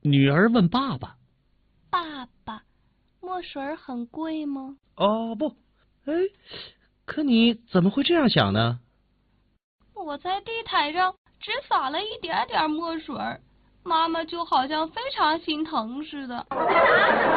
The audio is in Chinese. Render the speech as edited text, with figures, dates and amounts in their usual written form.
女儿问爸爸：“ 爸爸，墨水很贵吗？” 哦，不，哎，可你怎么会这样想呢？ 我在地毯上只撒了一点点墨水，妈妈就好像非常心疼似的。